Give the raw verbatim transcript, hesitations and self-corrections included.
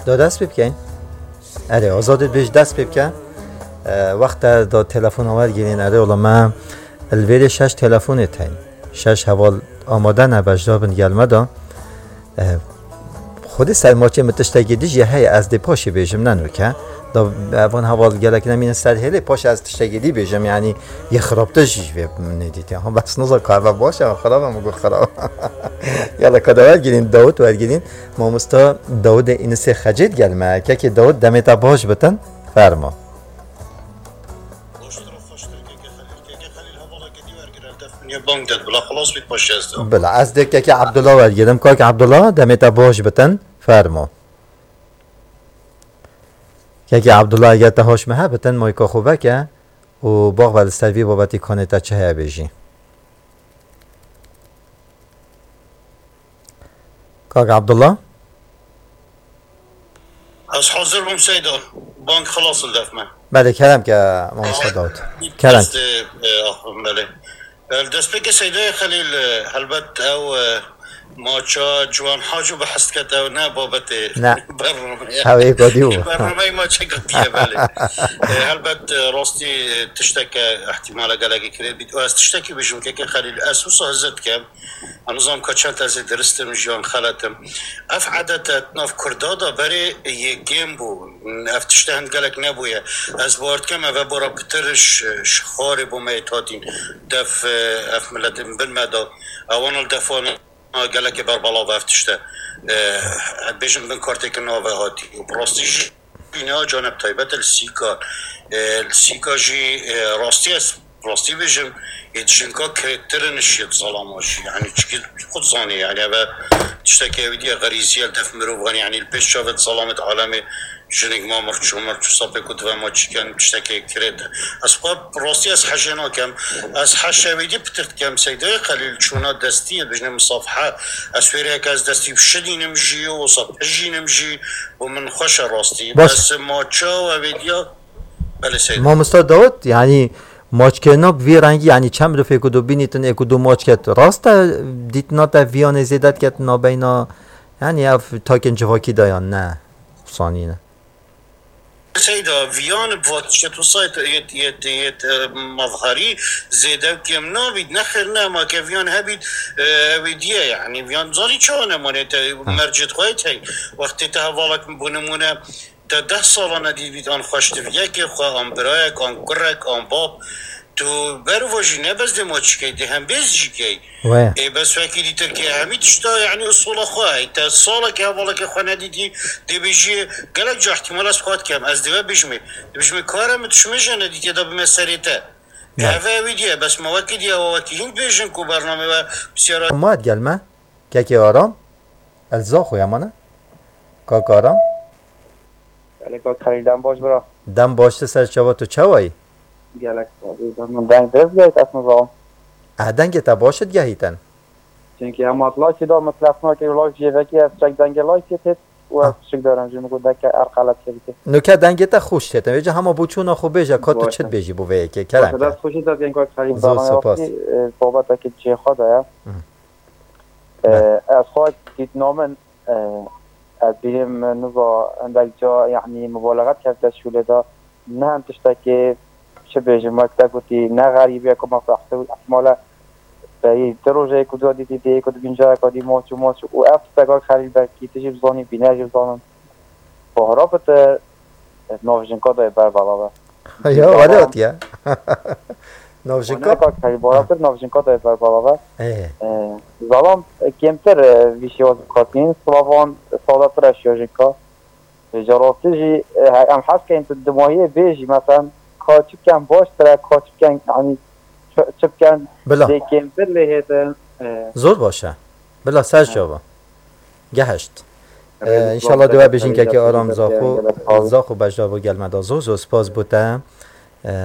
دا دست بکن اره آزادت بیش دست بکن وقت دا تلفن آور گیرین اره اولا من الویر شش تلفون تاین شش حوال آماده نبجدا بند گلمه دا خودی سر ماچه متشتگی دیش یه های از دی پاشی بیجم ننو که دا اوان حوال گلک نمین سر هلی پاش از تشتگی دی بیجم یعنی یه خرابته جیش ندیدی هم بس نظر کار باشه خرابم مگو خراب یالا کداور گیرین داود ورگیرین ما مستا داود این سه خجید گلمه که که داود دمیتا باش بتن فرما بله از دیگه که عبدالله ورگیرم که عبدالله دمیتا باش بتن فرما که که عبدالله اگر تهاش مه بتن مایکا خوبه که و باغ ولستوی بابتی کانه تا چه بیجی کاک عبدالله از حاضر بم سیدا بانک خلاص الدفمه بله کلم که ما مصداد کلم بله الدست بك سيدي خليل هلبت او ماچا جوان حاجو بحث كت او نا بابتي لا برنامه هاوي قديو برنامه ما تشقت بالي هلبت راستي تشتكى احتمال قالك كريت بيت واس تشتكي بجم كيك خليل اسوس هزت كم نظام كاتشات از درستم جوان خالتم اف عادت ناف كردادا بري يجيم بو اف تشتهن قالك نبويا از بارد كم و برا بترش شخاري بو ميتاتين دف اف ملتم بالمدا اوان الدفون قالك بربلا بافتشته بيجن بن كارتيك نوفا هاتي وبراستيج بنا جانب تايبت السيكا السيكا جي راستي اس راستي بيجن يتشنكا كريترنش يتظلماش يعني تشكي خود زاني يعني ابا تشتكي ودي غريزيه الدف مروغان يعني البيش شافت ظلامت عالمي جنگ ما مرچو مرچو صاحب کد و ما چیکن تشتكي كريد اسباب راستي اس حجنا كم از حشويدي بترت كم سيده قليل چونا دستي بجن مصافحه اسويري كاز دستي بشدي نمجي وصاب حجي نمجي ومن خوش راستي بس ما تشو و فيديو بله سيد ما مستاد داود يعني ماچ کناب وی رنگی یعنی چند دفعه کدو بینیتن یک دو ماچ کت راست دیتنا تا ویان زیادت کت نابینا یعنی اف تاکن جواکی دایان نه ثانیه سيدا فيان بواتشت وصايت يت يت يت مظهري زيدا كم نابيد نخرنا ما كفيان هبيد هبيديه يعني فيان زاري شلون مونت مرجت خويت هي وقت تهوالك بنمونه ده سال ندید بید آن خوشت یکی خواه آن برایک آن کرک آن باب تو برواجی نبز ما چی که هم بزجی که ای بس وکی دیتر که همی تشتا یعنی اصول خواه تا سالا که حوالا که خواه ندیدی دی بیجی گلک جا احتمال از خواهد کم از دیوه بیجمی دی بیجمی کارم تشمشه ندید که دا بمسریته که اوه ویدیه بس ما وکی دیه و وکی هنگ بیجن که برنامه و بسیارات ماد گلمه که که آرام الزا خوی امانه که آرام گلک خریدم باش برا دم باشته سر چوا تو چوایی گلک من دنگ درست گهید اسم زام دنگ تا باشد گهیتن چونکه هم اطلاع که دا مطلقنا که لایف جیوکی از چک دنگ لایف که و از چک دارم جون گو دک ارقلت که نوکه دنگ تا خوش تیتن ویجا همه بوچونا خوب بیجا کاتو چت بیجی بو وی که کرم دست خوشی داد این که خرید زود سپاس بابت که چه خواده از خواهد دید نامن از بیم نزا اندک جا یعنی مبالغت کرده شوله دا نه هم تشتکی چه بیجه مکتا گوتی نه غریبی که ما فرحته احتمالا بایی دروجه کدو دیدی دی کدو بینجا کدی موچو موچو و افت تگاه خرید برکی تجیب زانی بینه جیب زانم بحرابت نوشنکا دای بر بلا یا ولی آتیه نوشنکا نکا خرید بحرابت نوشنکا دای بر بلا زالام کمتر ویشی واز کاتین سلاوان سالات رشیوژنکا جراتی جی هم حس که این تو دماهی بیجی مثلا کاچب کن باش تره کاچب کن یعنی چب کن دیکن پر لیهیتن زود باشه بلا سر شابا گهشت انشالله دوه بیشین که که آرام زاخو زاخو بجدا و گلمدا زو زو سپاس بوده